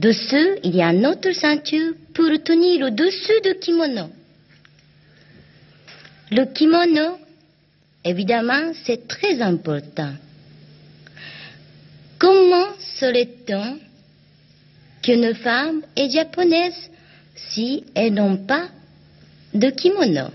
Dessous, il y a une autre ceinture pour tenir le dessus du kimono. Le kimono, évidemment, c'est très important. Comment serait-on qu'une femme est japonaise si elles n'ont pas de kimono?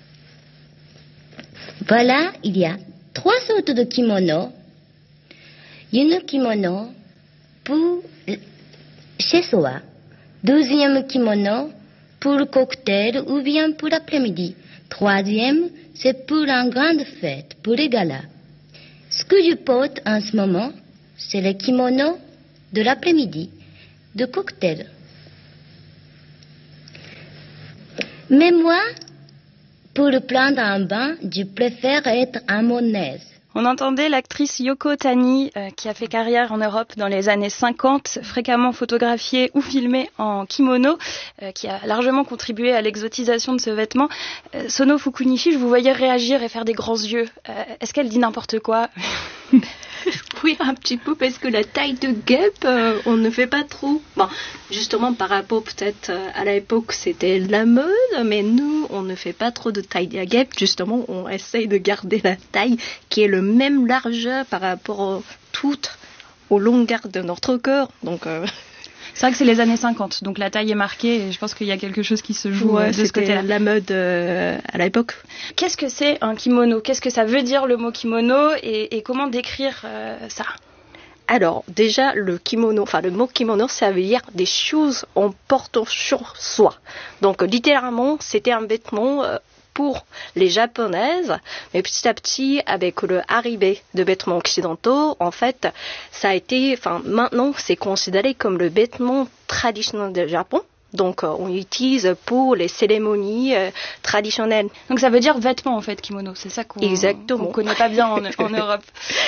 Voilà, il y a 3 sortes de kimono. Une kimono pour chez soi. Deuxième kimono pour le cocktail ou bien pour l'après-midi. Troisième, c'est pour une grande fête, pour les galas. Ce que je porte en ce moment, c'est le kimono de l'après-midi, de cocktail. Mais moi, pour prendre un bain, je préfère être à mon aise. On entendait l'actrice Yoko Tani, qui a fait carrière en Europe dans les années 50, fréquemment photographiée ou filmée en kimono, qui a largement contribué à l'exotisation de ce vêtement. Sono Fukunishi, je vous voyais réagir et faire des grands yeux. Est-ce qu'elle dit n'importe quoi? Oui, un petit peu, parce que la taille de guêpe, on ne fait pas trop. Bon, justement, par rapport peut-être à l'époque, c'était la mode, mais nous, on ne fait pas trop de taille de guêpe. Justement, on essaye de garder la taille qui est le même largeur par rapport aux longueurs de notre corps. Donc, c'est vrai que c'est les années 50, donc la taille est marquée et je pense qu'il y a quelque chose qui se joue de ce côté-là. C'était la mode à l'époque. Qu'est-ce que c'est un kimono? Qu'est-ce que ça veut dire le mot kimono et comment décrire ça? Alors, déjà, le mot kimono, ça veut dire des choses en portant sur soi. Donc, littéralement, c'était un vêtement pour les japonaises, mais petit à petit, avec l'arrivée de vêtements occidentaux, en fait, maintenant, c'est considéré comme le vêtement traditionnel du Japon. Donc, on l'utilise pour les cérémonies traditionnelles. Donc, ça veut dire vêtement, en fait, kimono. C'est ça qu'on connaît pas bien en Europe.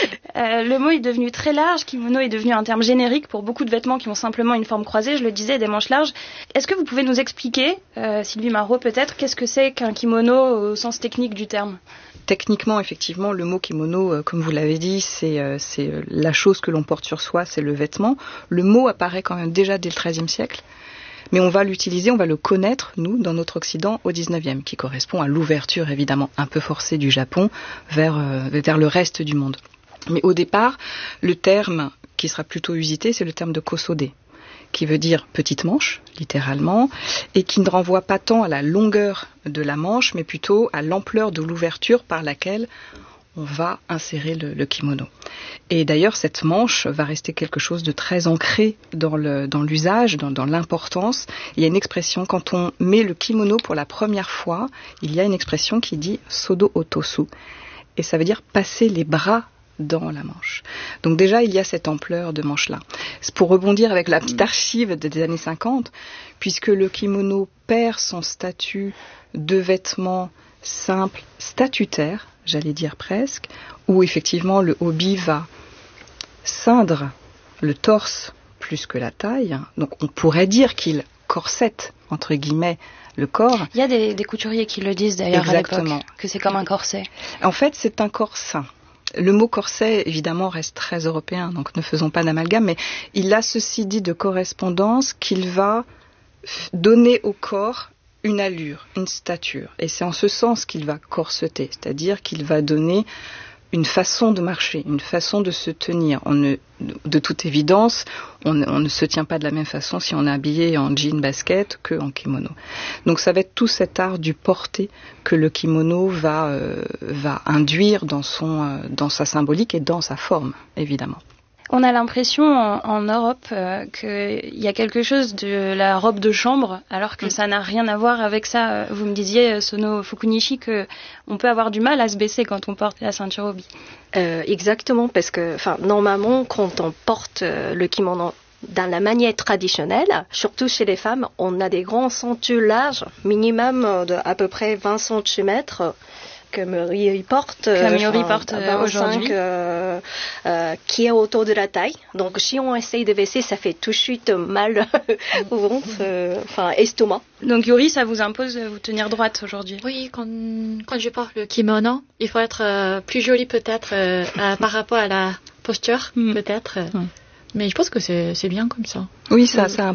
Le mot est devenu très large. Kimono est devenu un terme générique pour beaucoup de vêtements qui ont simplement une forme croisée, je le disais, des manches larges. Est-ce que vous pouvez nous expliquer, Sylvie Marot peut-être, qu'est-ce que c'est qu'un kimono au sens technique du terme? Techniquement, effectivement, le mot kimono, comme vous l'avez dit, c'est la chose que l'on porte sur soi, c'est le vêtement. Le mot apparaît quand même déjà dès le XIIIe siècle. Mais on va l'utiliser, on va le connaître, nous, dans notre Occident, au XIXe, qui correspond à l'ouverture, évidemment, un peu forcée du Japon vers le reste du monde. Mais au départ, le terme qui sera plutôt usité, c'est le terme de kosode, qui veut dire petite manche, littéralement, et qui ne renvoie pas tant à la longueur de la manche, mais plutôt à l'ampleur de l'ouverture par laquelle on va insérer le kimono. Et d'ailleurs, cette manche va rester quelque chose de très ancré dans l'usage, dans l'importance. Il y a une expression, quand on met le kimono pour la première fois, il y a une expression qui dit « sodo otosu ». Et ça veut dire passer les bras dans la manche. Donc déjà, il y a cette ampleur de manche-là. C'est pour rebondir avec la petite archive des années 50, puisque le kimono perd son statut de vêtement simple, statutaire, j'allais dire presque, où effectivement le hobi va ceindre le torse plus que la taille. Donc on pourrait dire qu'il corsette, entre guillemets, le corps. Il y a des couturiers qui le disent d'ailleurs. Exactement. À l'époque, que c'est comme un corset. En fait, c'est un corset. Le mot corset, évidemment, reste très européen, donc ne faisons pas d'amalgame, mais il a ceci dit de correspondance qu'il va donner au corps une allure, une stature. Et c'est en ce sens qu'il va corseter, c'est-à-dire qu'il va donner une façon de marcher, une façon de se tenir. De toute évidence, on ne se tient pas de la même façon si on est habillé en jean basket qu'en kimono. Donc ça va être tout cet art du porter que le kimono va induire dans sa symbolique et dans sa forme, évidemment. On a l'impression en Europe qu'il y a quelque chose de la robe de chambre, alors que ça n'a rien à voir avec ça. Vous me disiez, Sono Fukunishi, qu'on peut avoir du mal à se baisser quand on porte la ceinture obi. Exactement, parce que normalement, quand on porte le kimono dans la manière traditionnelle, surtout chez les femmes, on a des grands ceintures larges, minimum de à peu près 20 cm. Que Miori porte aujourd'hui, qui est autour de la taille. Donc, si on essaye de baisser, ça fait tout de suite mal au ventre, estomac. Donc, Yuri, ça vous impose de vous tenir droite aujourd'hui? Oui, quand je porte le kimono, il faut être plus joli peut-être par rapport à la posture, peut-être. Mais je pense que c'est bien comme ça. Oui, ça